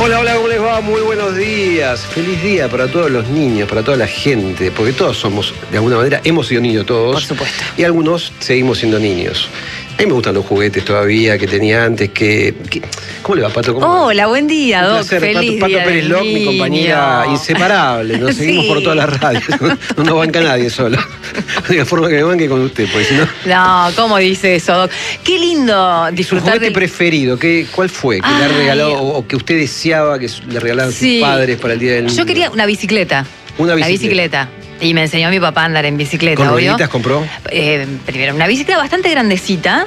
Hola, hola, ¿cómo les va? Muy buenos días. Feliz día para todos los niños, para toda la gente, porque todos somos, de alguna manera, hemos sido niños todos. Por supuesto. Y algunos seguimos siendo niños. A mí me gustan los juguetes todavía que tenía antes, ¿Cómo le va, Pato? Hola, buen día, Doc. Feliz Pato Pérez Loc, mi compañera inseparable. Nos seguimos por todas las radios. No nos banca nadie solo. De la forma que me banque con usted, porque si no... No, ¿cómo dice eso, Doc? Qué lindo disfrutar. ¿Su juguete preferido? ¿Cuál fue? ¿Que le ha regalado o que usted deseaba que le regalaran sus padres para el Día del Niño? Yo quería una bicicleta. Una bicicleta. La bicicleta. Y me enseñó mi papá a andar en bicicleta, ¿Con obvio. rueditas compró? Primero, una bicicleta bastante grandecita.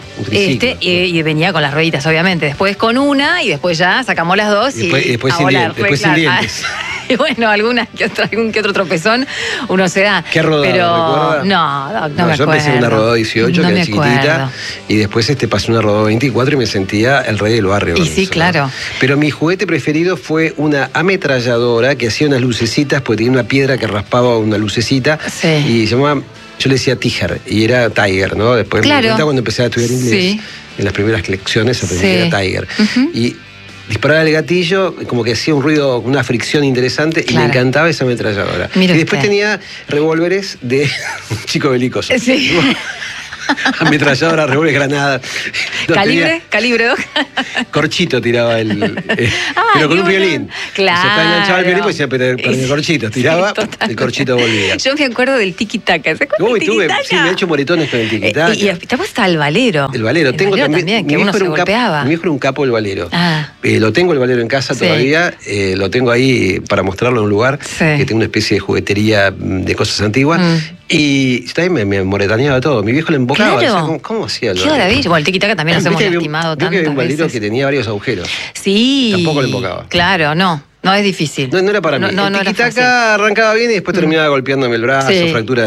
Y venía con las rueditas, obviamente. Después con una y después ya sacamos las dos y después sin dientes. Y bueno, algún que otro tropezón uno se da. ¿Qué rodada? Pero no me acuerdo. Yo empecé en una rodada 18, que era chiquitita, y después pasé una rodada 24 y me sentía el rey del barrio. Y sí, claro. Pero mi juguete preferido fue una ametralladora que hacía unas lucecitas, porque tenía una piedra que raspaba una lucecita, y se llamaba, yo le decía Tiger, y era Tiger, ¿no? Después me di cuenta cuando empecé a estudiar inglés, en las primeras lecciones aprendí que era Tiger. Y disparaba el gatillo, como que hacía un ruido, una fricción interesante, y me encantaba esa ametralladora. Y después tenía revólveres de un chico belicoso. Sí. Ametralladora, revólveres, granadas. ¿Calibre, Doc? Corchito tiraba pero con un violín. Claro. Se enganchaba el violín, pues se ponía corchito. Tiraba, el corchito volvía. Yo me acuerdo del tiki-taka. ¿Se acuerdan del tiki-taka? Sí, me he hecho moretones con el tiki-taka. Y estamos hasta el valero. El valero. Tengo también, que uno se golpeaba. Mi viejo era un capo del valero. Lo tengo el valero en casa todavía. Lo tengo ahí para mostrarlo en un lugar que tengo una especie de juguetería de cosas antiguas. Y también me moretaneaba todo. Mi viejo le embocaba. Claro. O sea, ¿cómo hacía el Qué maravilla. Bueno, el tiki-taka también nos hemos lastimado tanto. Creo que había un valero que tenía varios agujeros. Sí. Tampoco le embocaba. Claro, no es difícil. No era para mí. El tiki-taka arrancaba bien y después terminaba golpeándome el brazo, fractura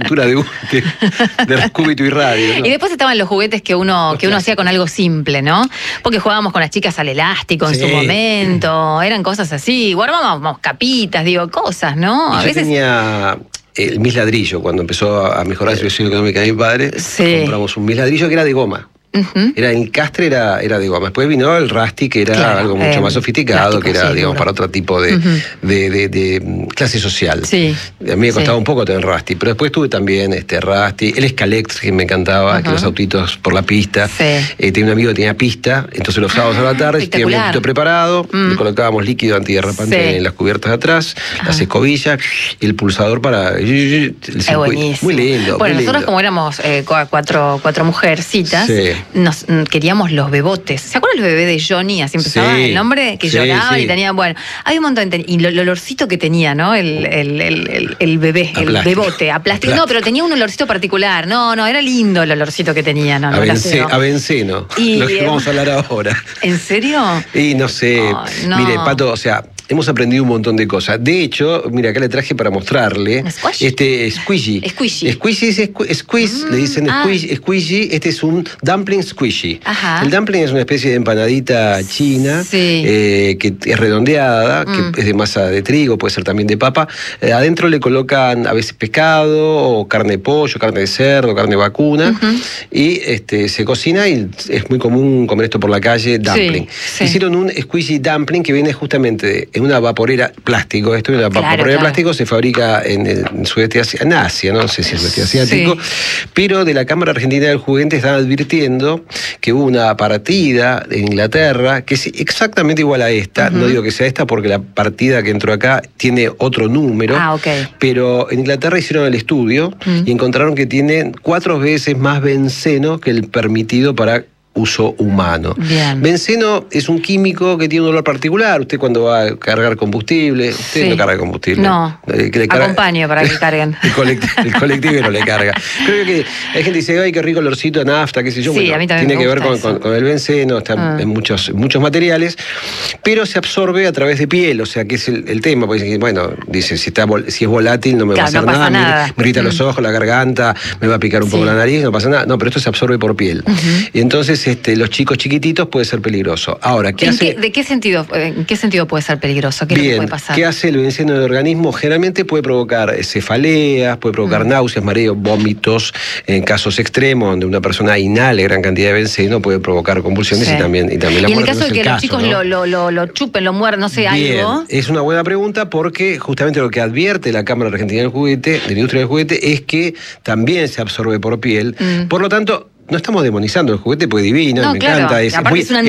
de cúbito y radio, ¿no? Y después estaban los juguetes que uno hacía con algo simple, ¿no? Porque jugábamos con las chicas al elástico en su momento, eran cosas así, guardábamos capitas, cosas, ¿no? A veces tenía el mis ladrillo, cuando empezó a mejorar la situación económica de mi padre, compramos un mis ladrillo que era de goma. Era el castre era de goma. Después vino el Rusty, que era algo mucho más sofisticado, que era, digamos, para otro tipo de clase social. A mí me costaba un poco tener Rusty, pero después tuve también Rusty, el Scalex, que me encantaba, que los autitos por la pista. Tenía un amigo que tenía pista, entonces los sábados a la tarde tenía un autito preparado, le colocábamos líquido antiderrapante en las cubiertas de atrás, las escobillas y el pulsador para el circuito. Muy lindo. Bueno, muy nosotros lindo. como éramos cuatro mujercitas, queríamos los bebotes. ¿Se acuerdan los bebés de Johnny? Así empezaba el nombre, que lloraban y tenían, había un montón de... Y el olorcito que tenía, ¿no? El bebé, el bebote, a plástico. No, pero tenía un olorcito particular. No, era lindo el olorcito que tenía. No, a benceno, lo que vamos a hablar ahora. ¿En serio? Y no sé, mire, Pato, o sea... Hemos aprendido un montón de cosas. De hecho, mira, acá le traje para mostrarle. Squishy. Squeeze, le dicen squishy. Este es un dumpling squishy. El dumpling es una especie de empanadita china que es redondeada, que es de masa de trigo, puede ser también de papa. Adentro le colocan a veces pescado, o carne de pollo, carne de cerdo, carne vacuna. Y se cocina y es muy común comer esto por la calle, dumpling. Hicieron un squishy dumpling que viene justamente en una vaporera plástico. Esto es una vaporera plástico, se fabrica en el sudeste asiático, en Asia, no sé si es sudeste asiático, pero de la Cámara Argentina del Juguete están advirtiendo que hubo una partida en Inglaterra que es exactamente igual a esta. No digo que sea esta porque la partida que entró acá tiene otro número, pero en Inglaterra hicieron el estudio y encontraron que tiene 4 veces más benceno que el permitido para uso humano. Benceno es un químico que tiene un olor particular. Usted cuando va a cargar combustible, usted no carga combustible. No, acompaño para que carguen. El colectivero le carga. Creo que hay gente que dice, ay, qué rico olorcito a nafta, qué sé yo. Sí, a mí también tiene que ver con el benceno, está en muchos materiales, pero se absorbe a través de piel, o sea, que es el tema. Pues, bueno, dice, si es volátil no me va a hacer nada. Me irrita los ojos, la garganta, me va a picar un poco la nariz, no pasa nada. No, pero esto se absorbe por piel. Y entonces los chicos chiquititos puede ser peligroso. Ahora, ¿en qué sentido puede ser peligroso? ¿Qué es lo que puede pasar? ¿Qué hace el benceno del organismo? Generalmente puede provocar cefaleas, puede provocar náuseas, mareos, vómitos. En casos extremos, donde una persona inhale gran cantidad de benceno, puede provocar convulsiones y también la muerte. Y en el caso de que los chicos lo chupen, lo muerdan, no sé, algo. Es una buena pregunta porque justamente lo que advierte la Cámara Argentina del Juguete, de la Industria del Juguete, es que también se absorbe por piel. Por lo tanto, no estamos demonizando el juguete, pues divino, me encanta. Es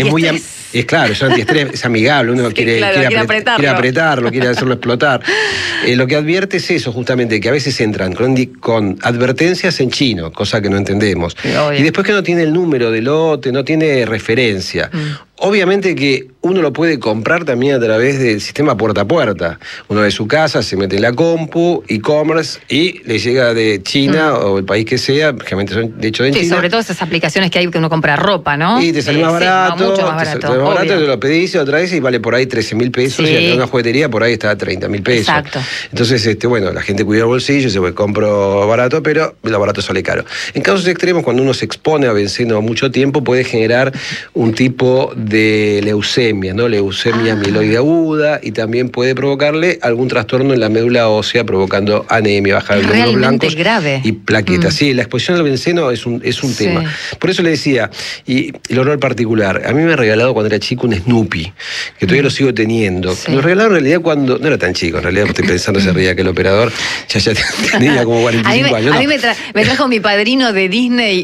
antiestrés, es amigable, uno quiere apretarlo, quiere hacerlo explotar. Lo que advierte es eso, justamente, que a veces entran con advertencias en chino, cosa que no entendemos. Y después que no tiene el número de lote, no tiene referencia. Obviamente que uno lo puede comprar también a través del sistema puerta a puerta. Uno de su casa se mete en la compu, e-commerce, y le llega de China o el país que sea, generalmente son de hecho en China. Sí, sobre todo esas aplicaciones que hay que uno compra ropa, ¿no? Y te sale más barato, mucho más barato. Te lo pedís otra vez y vale por ahí 13.000 pesos, y en una juguetería por ahí está a 30.000 pesos. Exacto. Entonces, la gente cuida el bolsillo y dice, compro barato, pero lo barato sale caro. En casos extremos, cuando uno se expone a benceno mucho tiempo, puede generar un tipo de leucemia, ¿no? Leucemia mieloide aguda, y también puede provocarle algún trastorno en la médula ósea, provocando anemia, bajada de glóbulos blancos grave. Y plaquetas. Sí, la exposición al benceno es un tema. Por eso le decía, y el olor particular, a mí me ha regalado cuando era chico un Snoopy, que todavía lo sigo teniendo. Lo regalaron en realidad cuando no era tan chico, en realidad estoy pensando, se ría que el operador ya tenía como 45 años. A mí me trajo mi padrino de Disney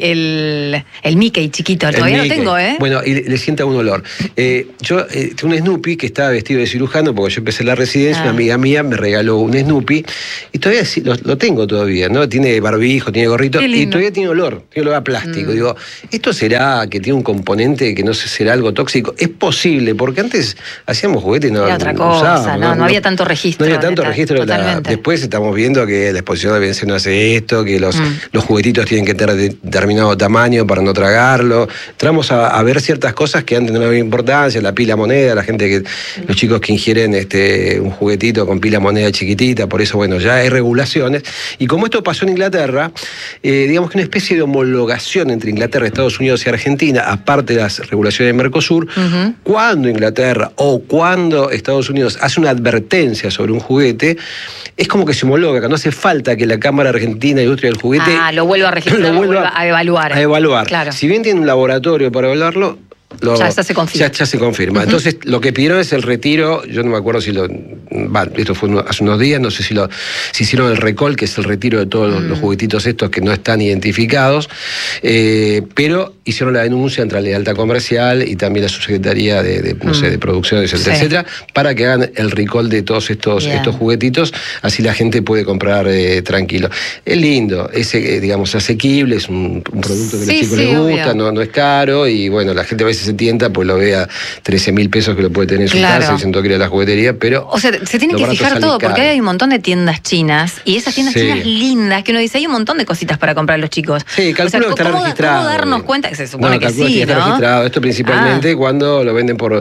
el Mickey chiquito, todavía lo tengo, ¿eh? Bueno, y le sienta un olor. Yo tengo un Snoopy que estaba vestido de cirujano, porque yo empecé la residencia, una amiga mía me regaló un Snoopy, y todavía lo tengo todavía, ¿no? Tiene barbijo, tiene gorrito, y todavía tiene olor a plástico. Digo, ¿esto será que tiene un componente que no sé, será algo tóxico? Es posible, porque antes hacíamos juguetes y no era otra cosa, no había tanto registro. No había tanto registro. Después estamos viendo que la exposición de benceno hace esto, que los juguetitos tienen que tener determinado tamaño para no tragarlo. Entramos a ver ciertas cosas que antes no había importancia, la pila moneda, los chicos que ingieren un juguetito con pila moneda chiquitita, por eso, ya hay regulaciones. Y como esto pasó en Inglaterra, digamos que una especie de homologación entre Inglaterra, Estados Unidos y Argentina, aparte de las regulaciones de Mercosur, cuando Inglaterra o cuando Estados Unidos hace una advertencia sobre un juguete, es como que se homologa, que no hace falta que la Cámara Argentina de Industria del Juguete lo vuelva a registrar, lo vuelva a evaluar. Claro. Si bien tiene un laboratorio para evaluarlo, ya se confirma. Ya se confirma. Entonces, lo que pidieron es el retiro, yo no me acuerdo si esto fue hace unos días, no sé si hicieron el recall, que es el retiro de todos los juguetitos estos que no están identificados, pero hicieron la denuncia entre la lealtad comercial y también la subsecretaría de producción, etcétera, para que hagan el recall de todos estos juguetitos, así la gente puede comprar tranquilo. Es lindo, es asequible, es un producto que a los chicos les gusta, no es caro, y la gente a veces se tienta, pues lo ve a 13.000 pesos que lo puede tener en su casa y sentó que ir a la juguetería, pero... O sea, se tiene que fijar todo, porque hay un montón de tiendas chinas, y esas tiendas chinas lindas, que uno dice, hay un montón de cositas para comprar los chicos. Sí, calculo que estará registrado. ¿Cómo darnos cuenta? Que se supone que sí, que está registrado. Esto principalmente cuando lo venden por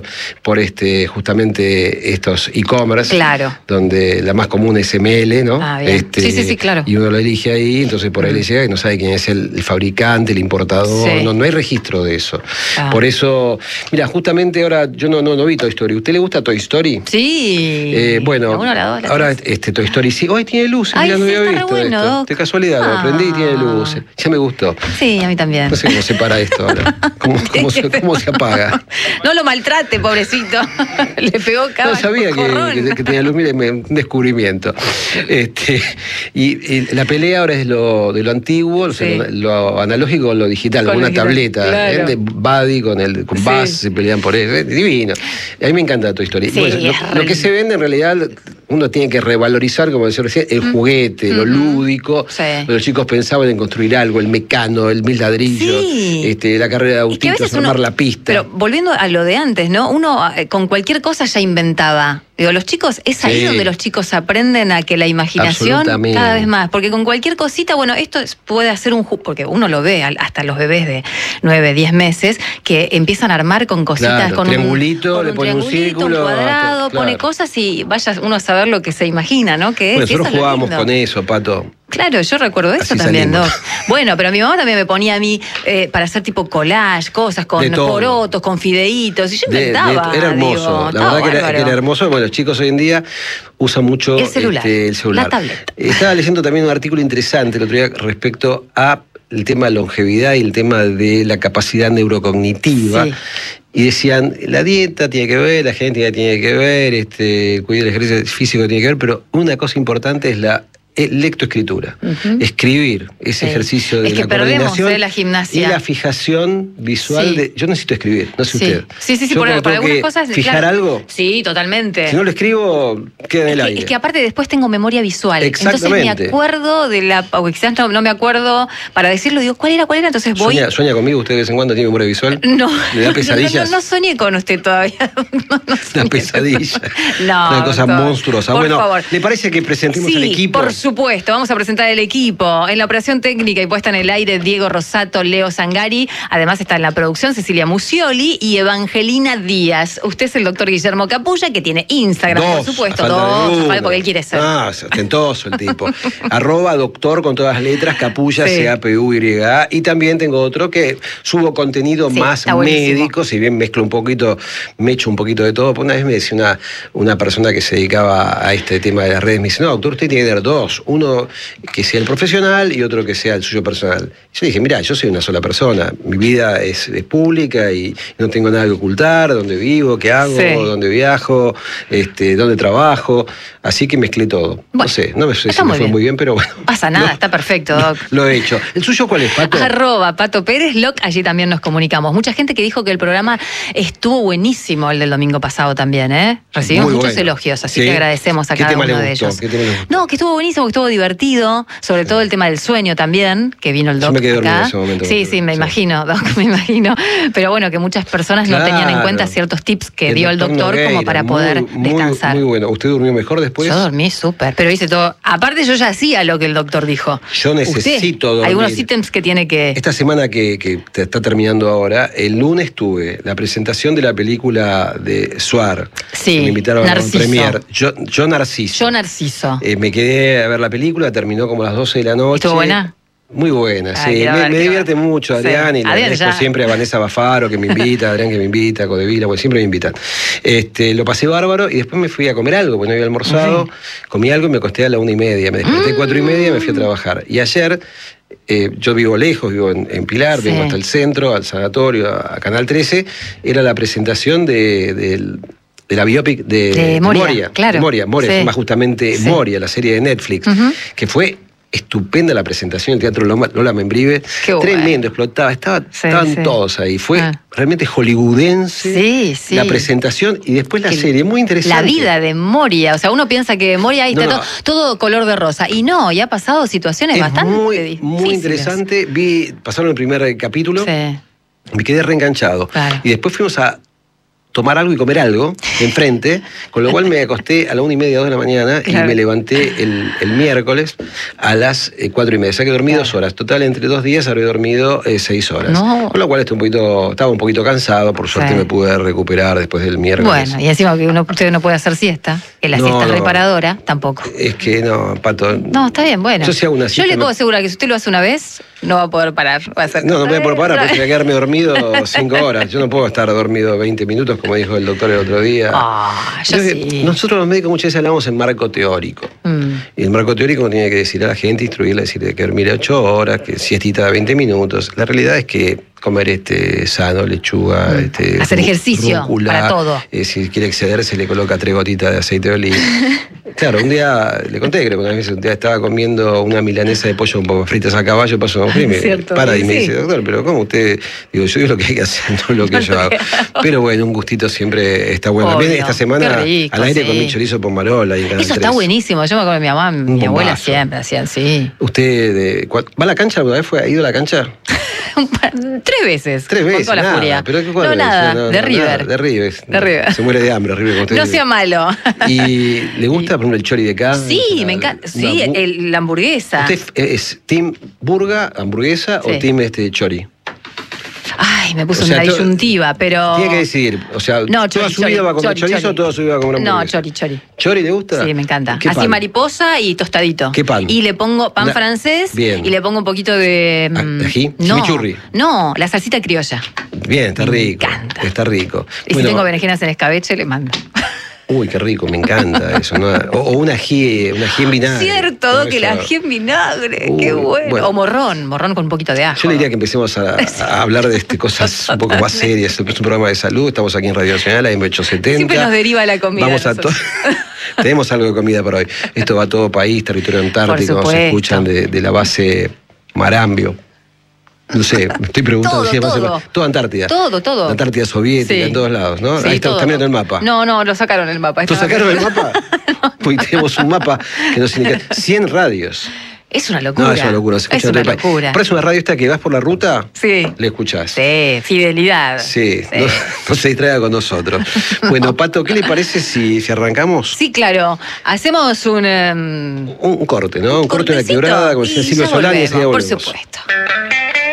justamente estos e-commerce, donde la más común es ML, ¿no? Sí, claro. Y uno lo elige ahí, entonces por ahí le llega y no sabe quién es el fabricante, el importador, no hay registro de eso. Por eso, mira, justamente ahora yo no vi Toy Story. ¿Usted le gusta Toy Story? Sí. Ahora Toy Story sí. Hoy tiene luces, mira, no había visto esto. De casualidad, lo aprendí y tiene luces. Ya me gustó. Sí, a mí también. No sé cómo se para esto ahora. ¿Cómo se apaga? No lo maltrate, pobrecito. Le pegó cada No sabía que tenía luz, mire, un descubrimiento. Y la pelea ahora es de lo antiguo, lo analógico con lo digital, con una tableta, de Buddy con Buzz, se pelean por eso, divino. A mí me encanta Toy Story. Lo que se vende en realidad, uno tiene que revalorizar, como decía recién, el juguete, lo lúdico. Los chicos pensaban en construir algo, el mecano, el mil ladrillos, la carrera de autitos, armar la pista. Pero volviendo a lo de antes, ¿no? Uno con cualquier cosa ya inventaba. Digo, los chicos, es ahí donde los chicos aprenden a que la imaginación cada vez más, porque con cualquier cosita, esto puede hacer porque uno lo ve, hasta los bebés de 9, 10 meses, que empiezan a armar con cositas, con triangulito, le pone un círculo, un cuadrado, pone cosas y vaya uno a saber lo que se imagina, ¿no? Nosotros jugábamos con eso, Pato. Claro, yo recuerdo eso así también, salimos. Doc. Bueno, pero mi mamá también me ponía a mí para hacer tipo collage, cosas con porotos, con fideitos, y yo inventaba. Era hermoso, la verdad que era hermoso. Bueno, los chicos hoy en día usan mucho el celular. La tableta. Estaba leyendo también un artículo interesante el otro día respecto a el tema de longevidad y el tema de la capacidad neurocognitiva. Sí. Y decían, la dieta tiene que ver, la genética tiene que ver, el cuidado del ejercicio físico tiene que ver, pero una cosa importante es la lectoescritura. Escribir, ese ejercicio de la coordinación la gimnasia. Y la fijación visual yo necesito escribir, no sé usted. Sí, por algunas cosas. ¿Fijar algo? Sí, totalmente. Si no lo escribo, queda en el aire. Es que aparte después tengo memoria visual. Exactamente. Entonces me acuerdo o quizás no me acuerdo para decirlo, digo, ¿cuál era? Entonces voy. ¿Sueña conmigo usted de vez en cuando? ¿Tiene memoria visual? No. ¿Le da pesadillas? No soñé con usted todavía. Una pesadilla. No. Una cosa monstruosa. Por favor. ¿Le parece que presentemos al equipo? Por supuesto, vamos a presentar el equipo. En la operación técnica y puesta en el aire, Diego Rosato, Leo Zangari. Además está en la producción Cecilia Musioli y Evangelina Díaz. Usted es el doctor Guillermo Capulla, que tiene Instagram, por supuesto. Porque él quiere ser. Ostentoso el tipo. @doctor con todas las letras, Capulla, CAPUYA. Y también tengo otro que subo contenido más médico, si bien mezclo un poquito, me echo un poquito de todo. Una vez me decía una persona que se dedicaba a este tema de las redes, me dice, no, doctor, usted tiene que tener dos. Uno que sea el profesional y otro que sea el suyo personal. Yo dije, mira, yo soy una sola persona, mi vida es pública y no tengo nada que ocultar, dónde vivo, qué hago, dónde viajo, dónde trabajo, así que mezclé todo. Bueno, no sé si me fue muy bien, pero bueno. No pasa nada, está perfecto, Doc. Lo he hecho. ¿El suyo cuál es, Pato? @Pato Pérez Loc, allí también nos comunicamos. Mucha gente que dijo que el programa estuvo buenísimo el del domingo pasado también, ¿eh? Recibimos muchos elogios, así que agradecemos a cada uno de ellos. No, que estuvo buenísimo, que estuvo divertido, sobre todo el tema del sueño también, que vino el Doc. Yo me quedé dormido en ese momento. Sí, me imagino, Doc, me imagino. Pero bueno, que muchas personas no tenían en cuenta ciertos tips que dio el doctor como para poder descansar. Muy bueno. ¿Usted durmió mejor después? Yo dormí súper, pero hice todo. Aparte yo ya hacía lo que el doctor dijo. Yo necesito dormir. Algunos ítems que tiene que... Esta semana que está terminando ahora, el lunes tuve la presentación de la película de Suar. Sí, me invitaron Narciso. a premier. Yo Narciso. Me quedé a ver la película, terminó como a las 12 de la noche. ¿Estuvo buena? Muy buena, sí. Me divierte mucho, Adrián, y le agradezco siempre a Vanessa Bafaro que me invita, a Adrián que me invita, a Codevila, porque siempre me invitan. Lo pasé bárbaro y después me fui a comer algo, porque no había almorzado, comí algo y me acosté a la 1:30. Me desperté 4:30 y me fui a trabajar. Y ayer, yo vivo lejos, vivo en Pilar, vengo hasta el centro, al sanatorio, a Canal 13, era la presentación de la biopic de Moria. Claro. Moria, más justamente Moria, la serie de Netflix, que fue estupenda la presentación en el Teatro Lola Membrive. Tremendo, explotaba. Estaban todos ahí. Fue realmente hollywoodense la presentación y después la serie. Muy interesante. La vida de Moria. O sea, uno piensa que Moria ahí está todo color de rosa. Y no, y ha pasado situaciones bastante difíciles. Muy interesante. Pasaron el primer capítulo. Me quedé reenganchado. Claro. Y después fuimos a tomar algo y comer algo enfrente, con lo cual me acosté a la 1:30, 2 de la mañana y me levanté el miércoles a las 4:30. O sea que dormí 2 horas. Total, entre 2 días habré dormido 6 horas. Con lo cual estaba un poquito cansado. Por suerte me pude recuperar después del miércoles. Bueno, y encima que usted no puede hacer siesta, que la siesta es reparadora, tampoco. Es que no, Pato. No, está bien, bueno. Yo sí hago una siesta. Yo le puedo asegurar que si usted lo hace una vez, no va a poder parar. No voy a poder parar porque voy a quedarme dormido 5 horas. Yo no puedo estar dormido 20 minutos, como dijo el doctor el otro día. Nosotros los médicos muchas veces hablamos en marco teórico. Y el marco teórico uno tiene que decir a la gente, instruirla, decirle que dormir 8 horas, que siestita de 20 minutos. La realidad es que comer sano, lechuga, hacer ejercicio, rúcula, para todo. Si quiere excederse, le coloca 3 gotitas de aceite de oliva. Claro, un día, le conté, creo que una vez un día estaba comiendo una milanesa de pollo con papas fritas a caballo, pasó y me para y me dice, doctor, pero ¿cómo usted? Digo, yo digo lo que hay que hacer, no lo que yo hago. Pero bueno, un gustito siempre está bueno. También esta semana rico, al aire con mi chorizo pomarola. Y eso está buenísimo, yo me acuerdo de mi mamá, mi abuela siempre hacían, ¿Usted va a la cancha alguna vez? ¿Ha ido a la cancha? 3 veces. 3 veces. Con toda la furia. ¿Pero no, nada. De River. De River. Se muere de hambre, River. No sea malo. ¿Y le gusta, por ejemplo, el chori de carne? Sí, me encanta. Sí, la hamburguesa. ¿Usted es team hamburguesa o team chori? Ay, Ay, me puso una disyuntiva, pero... Tiene que decidir, o sea, no, ¿toda su vida va a comer chorizo o toda su vida va a comer hamburguesa? No, chori. ¿Chori le gusta? Sí, me encanta. ¿Qué así pan? Mariposa y tostadito. ¿Qué pan? Y le pongo pan francés. Bien. Y le pongo un poquito de... ¿Ají? No, ¿Chimichurri? No, la salsita criolla. Bien, está rico. Me encanta. Está rico. Y si tengo berenjenas en escabeche, le mando. Uy, qué rico, me encanta eso, ¿no? O un ají en vinagre. Cierto, que el ají en vinagre, qué bueno. O morrón con un poquito de ajo. Yo le diría que empecemos a hablar de cosas un poco más serias. Es un programa de salud, estamos aquí en Radio Nacional, en 870. Siempre nos deriva la comida. Vamos a tenemos algo de comida para hoy. Esto va a todo país, territorio antártico, nos escuchan de la base Marambio. No sé, me estoy preguntando si es toda Antártida. Todo. La Antártida soviética, en todos lados, ¿no? Sí, ahí está, también en el mapa. No, lo sacaron el mapa. ¿Lo sacaron el mapa? Pues tenemos un mapa que nos indica 100 radios. Es una locura. No, es una locura. Se escucha es una locura. Por eso una radio esta que vas por la ruta, sí, le escuchás. Sí, fidelidad. Sí. No se distraiga con nosotros. Bueno, Pato, ¿qué le parece si arrancamos? Sí, claro. Hacemos un corte, ¿no? Un corte de la quebrada, como decía Silvio Solari. Por supuesto.